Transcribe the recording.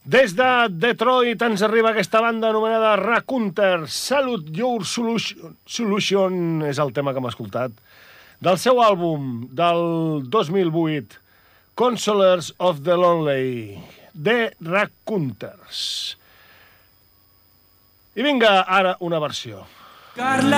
Des de Detroit ens arriba aquesta banda anomenada Racoonter. Salute Your Solution és el tema que hem escoltat del seu àlbum del 2008, Consolers of the Lonely, de Racoonters. I vinga, ara una versió. Carla